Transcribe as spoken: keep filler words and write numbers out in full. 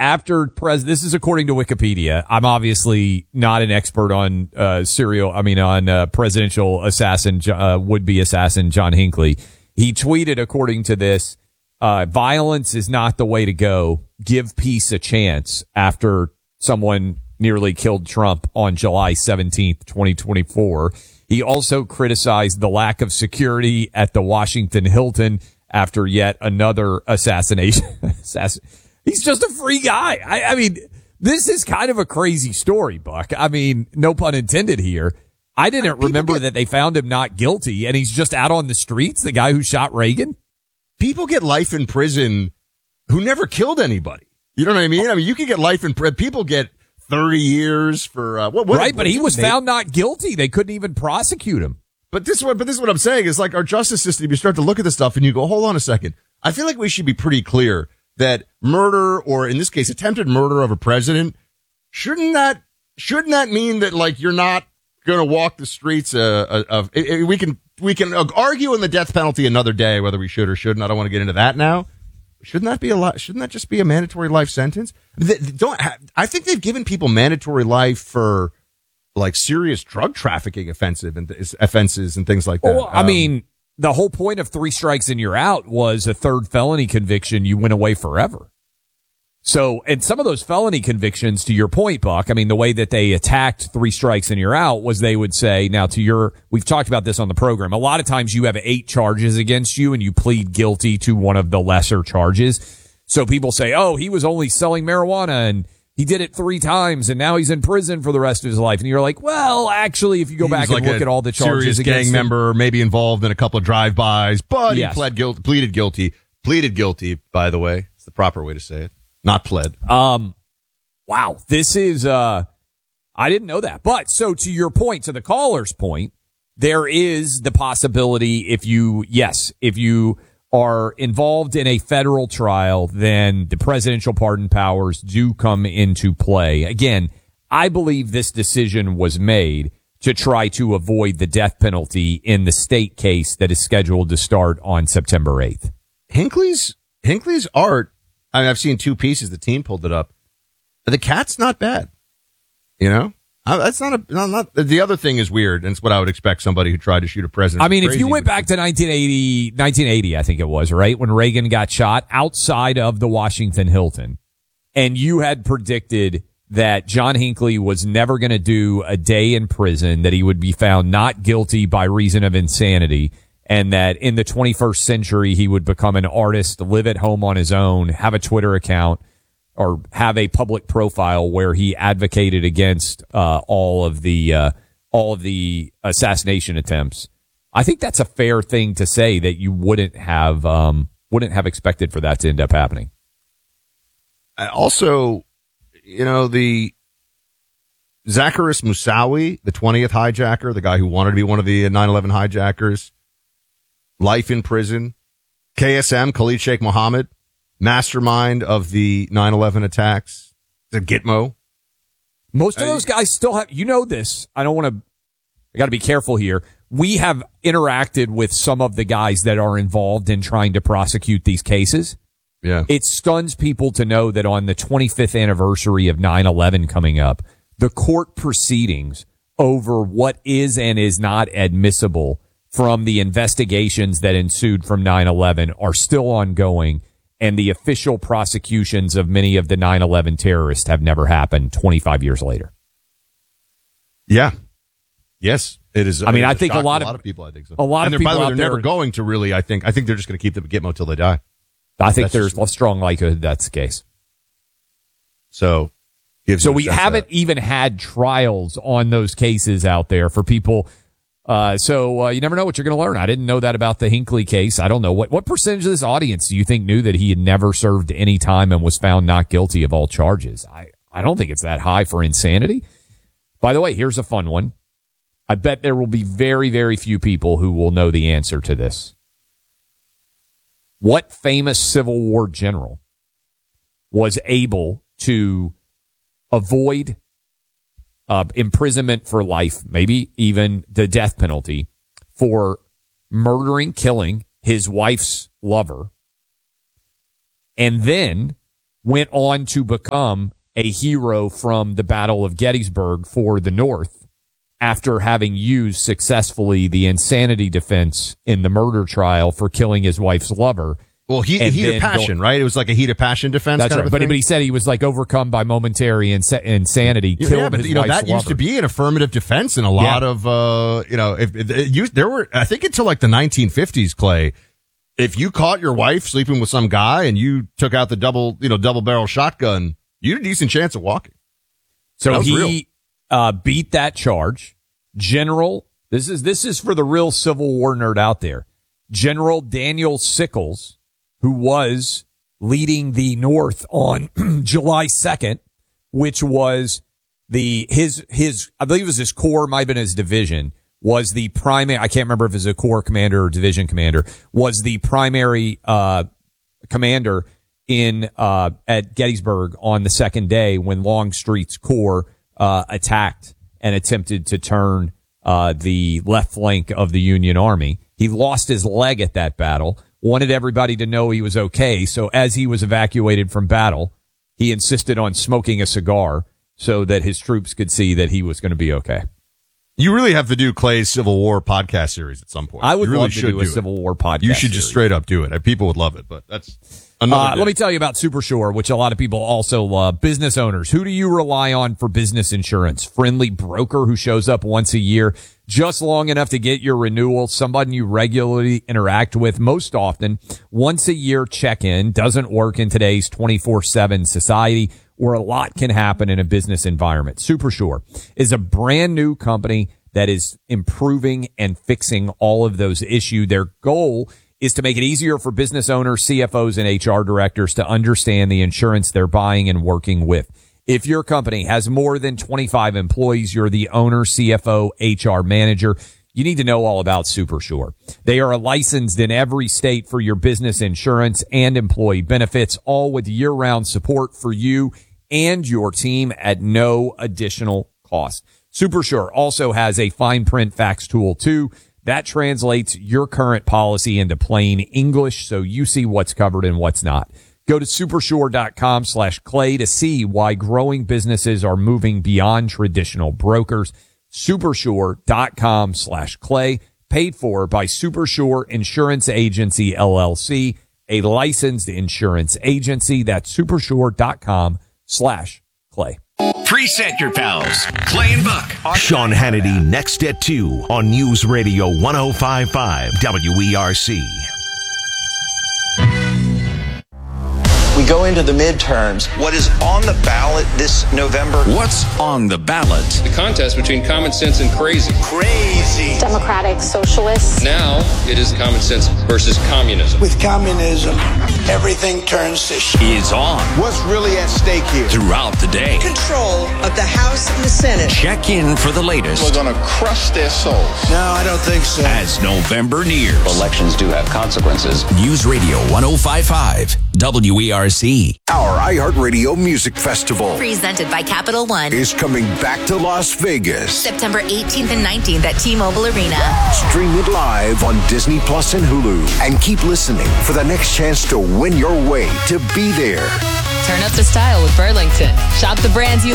after pres, this is according to Wikipedia. I'm obviously not an expert on uh, serial, I mean, on uh, presidential assassin, uh, would-be assassin John Hinckley. He tweeted, according to this, uh, violence is not the way to go. Give peace a chance after someone nearly killed Trump on July seventeenth, twenty twenty-four. He also criticized the lack of security at the Washington Hilton after yet another assassination. Assassin. He's just a free guy. I, I mean, this is kind of a crazy story, Buck. I mean, no pun intended here. I didn't people remember get, that they found him not guilty, and he's just out on the streets, the guy who shot Reagan. People get life in prison who never killed anybody. You know what I mean? I mean, you can get life in prison. People get thirty years for uh, what? what right, what, but he was name? found not guilty. They couldn't even prosecute him. But this is what, but this is what I'm saying is like our justice system. You start to look at this stuff and you go, hold on a second. I feel like we should be pretty clear that murder, or in this case, attempted murder of a president, shouldn't that shouldn't that mean that like you're not going to walk the streets uh, of? Uh, we can we can argue on the death penalty another day whether we should or shouldn't. I don't want to get into that now. Shouldn't that be a lot? Shouldn't that just be a mandatory life sentence? They, they don't. Have, I think they've given people mandatory life for like serious drug trafficking offensive and th- offenses and things like that. Well, I um, mean, the whole point of three strikes and you're out was a third felony conviction. You went away forever. So, and some of those felony convictions, to your point, Buck, I mean, the way that they attacked three strikes and you're out was they would say, now to your, we've talked about this on the program. A lot of times you have eight charges against you and you plead guilty to one of the lesser charges. So people say, oh, he was only selling marijuana and he did it three times and now he's in prison for the rest of his life. And you're like, well, actually, if you go back and like look at all the charges serious against gang him, member, maybe involved in a couple of drive-bys, but yes. he pled guilty, pleaded guilty, pleaded guilty, by the way. It's the proper way to say it. Not pled. Um, wow. This is, uh, I didn't know that. But so to your point, to the caller's point, there is the possibility if you, yes, if you are involved in a federal trial, then the presidential pardon powers do come into play. Again, I believe this decision was made to try to avoid the death penalty in the state case that is scheduled to start on September eighth. Hinckley's, Hinckley's art, I mean, I've seen two pieces. The team pulled it up. The cat's not bad. You know? Uh, that's not a, not, not, the other thing is weird, and it's what I would expect somebody who tried to shoot a president. I mean, if you went but, back to nineteen eighty, nineteen eighty, I think it was, right? When Reagan got shot outside of the Washington Hilton, and you had predicted that John Hinckley was never going to do a day in prison, that he would be found not guilty by reason of insanity, and that in the twenty-first century, he would become an artist, live at home on his own, have a Twitter account, or have a public profile where he advocated against uh, all of the uh, all of the assassination attempts. I think that's a fair thing to say that you wouldn't have um, wouldn't have expected for that to end up happening. Also, you know, the Zacchaeus Moussaoui, the twentieth hijacker, the guy who wanted to be one of the nine eleven hijackers, life in prison. K S M, Khalid Sheikh Mohammed, mastermind of the nine eleven attacks, the Gitmo. Most of those guys still have, you know this, I don't want to, I got to be careful here. We have interacted with some of the guys that are involved in trying to prosecute these cases. Yeah. It stuns people to know that on the twenty-fifth anniversary of nine eleven coming up, the court proceedings over what is and is not admissible from the investigations that ensued from nine eleven are still ongoing, and the official prosecutions of many of the nine eleven terrorists have never happened twenty-five years later. Yeah. Yes, it is. I mean, I a think a lot, of, a lot of people, I think so. A lot and of people by the way, out they're there, never going to really, I think, I think they're just going to keep them at Gitmo till they die. I think that's there's just, a strong likelihood that's the case. So, so we haven't that. even had trials on those cases out there for people. Uh, so, uh, you never know what you're going to learn. I didn't know that about the Hinckley case. I don't know what, what percentage of this audience do you think knew that he had never served any time and was found not guilty of all charges? I, I don't think it's that high for insanity. By the way, here's a fun one. I bet there will be very, very few people who will know the answer to this. What famous Civil War general was able to avoid uh, imprisonment for life, maybe even the death penalty, for murdering, killing his wife's lover, and then went on to become a hero from the Battle of Gettysburg for the North after having used successfully the insanity defense in the murder trial for killing his wife's lover. Well, he, heat of passion, right? It was like a heat of passion defense. That's kind right. Of a but, thing? but he said he was like overcome by momentary insa- insanity, killed yeah, but his you know wife's that lover. used to be an affirmative defense in a lot Yeah. of uh, you know, if, if it used, there were, I think until like the nineteen fifties, Clay. If you caught your wife sleeping with some guy and you took out the double, you know, double barrel shotgun, you had a decent chance of walking. So That was he real. uh, beat that charge. General, this is this is for the real Civil War nerd out there. General Daniel Sickles, who was leading the North on July second, which was the his his I believe it was his corps, might have been his division, was the primary. I can't remember if it was a corps commander or division commander. Was the primary uh, commander in uh, at Gettysburg on the second day when Longstreet's corps uh, attacked and attempted to turn uh, the left flank of the Union Army. He lost his leg at that battle, wanted everybody to know he was okay. So as he was evacuated from battle, he insisted on smoking a cigar so that his troops could see that he was going to be okay. You really have to do Clay's Civil War podcast series at some point. I would you really love to should do a it. Civil War podcast. You should just series. straight up do it. People would love it, but that's another Uh, day. let me tell you about Super Shore, which a lot of people also love. Business owners, who do you rely on for business insurance? Friendly broker who shows up once a year, just long enough to get your renewal, somebody you regularly interact with most often. Once a year check-in doesn't work in today's twenty-four seven society where a lot can happen in a business environment. Super Shore is a brand new company that is improving and fixing all of those issues. Their goal is to make it easier for business owners, C F Os, and H R directors to understand the insurance they're buying and working with. If your company has more than twenty-five employees, you're the owner, C F O, H R manager, you need to know all about Super Shore. They are licensed in every state for your business insurance and employee benefits, all with year-round support for you and your team at no additional cost. Super Shore also has a fine print fax tool too that translates your current policy into plain English so you see what's covered and what's not. Go to supershore.com slash clay to see why growing businesses are moving beyond traditional brokers. Supershore.com slash clay, paid for by Supershore Insurance Agency, L L C, a licensed insurance agency. That's supershore.com slash clay. Preset your pals. Clay and Buck. Sean Hannity next at two on News Radio one oh five point five W E R C. We go into the midterms. What is on the ballot this November? What's on the ballot? The contest between common sense and crazy. Crazy. Democratic socialists. Now it is common sense versus communism. With communism, everything turns to shit. Is on. What's really at stake here? Throughout the day. Control of the House and the Senate. Check in for the latest. We're going to crush their souls. No, I don't think so. As November nears. Elections do have consequences. News Radio one oh five point five W E R C. Our iHeartRadio Music Festival, presented by Capital One, is coming back to Las Vegas. September eighteenth and nineteenth at T-Mobile Arena. Stream it live on Disney Plus and Hulu. And keep listening for the next chance to win your way to be there. Turn up the style with Burlington. Shop the brands you